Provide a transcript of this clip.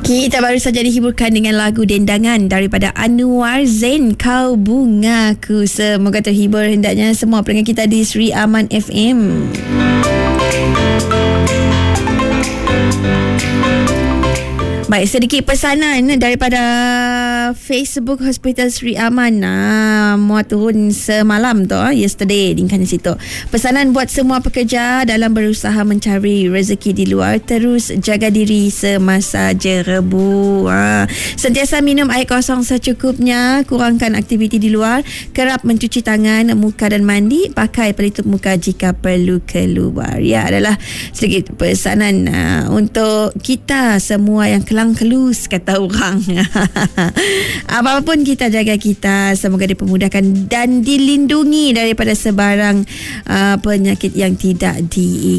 Kita baru saja dihiburkan dengan lagu dendangan daripada Anwar Zain, Kau Bungaku. Semoga terhibur hendaknya semua pendengar kita di Sri Aman FM. Baik, sedikit pesanan daripada Facebook Hospital Sri Aman. Muat turun semalam tu, yesterday lingkahnya situ. Pesanan buat semua pekerja dalam berusaha mencari rezeki di luar, terus jaga diri semasa jerebu. Sentiasa minum air kosong secukupnya, kurangkan aktiviti di luar, kerap mencuci tangan, muka dan mandi, pakai pelitup muka jika perlu keluar. Ya, adalah sedikit pesanan untuk kita semua yang kelang-kelus, kata orang. Apapun kita, jaga kita, semoga dipermudahkan dan dilindungi daripada sebarang penyakit yang tidak diinginkan.